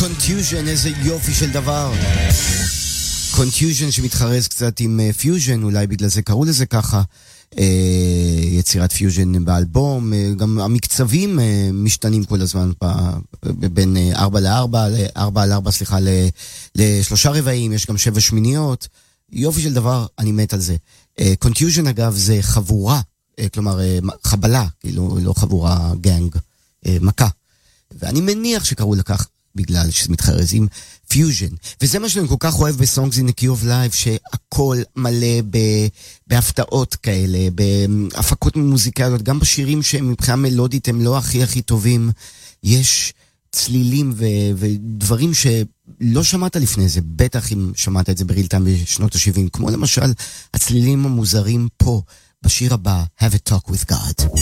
קונטיוז'ן, איזה יופי של דבר. קונטיוז'ן שמתחרז קצת עם פיוז'ן, אולי בגלל זה קראו לזה ככה. יצירת פיוז'ן באלבום, גם המקצבים משתנים כל הזמן בין 4x4, סליחה, ל3 רבעים, יש גם 7 שמיניות. יופי של דבר, אני מת על זה. קונטיוז'ן אגב זה חבורה, כלומר חבלה, כאילו לא חבורה, גנג, מכה. ואני מניח שקראו לכך בגלל שזה מתחרז עם פיוז'ן. וזה מה שאני כל כך אוהב בסונגס in the Key of Life, שהכל מלא בהפתעות כאלה, בהפקות מוזיקליות, גם בשירים שהם מבחינה מלודית הם לא הכי טובים. יש צלילים ודברים שלא שמעת לפני זה, בטח אם שמעת את זה ברילטיים בשנות ה-70, כמו למשל הצלילים המוזרים פה, בשיר הבא, Have a Talk with God.